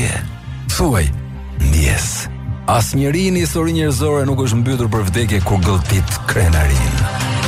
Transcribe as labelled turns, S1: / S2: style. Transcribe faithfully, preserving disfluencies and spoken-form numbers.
S1: vdekje. Thuaj, ndjes. Asnjëri në historinë njerëzore nuk është mbytur për vdekje kur gëlltit krenarin.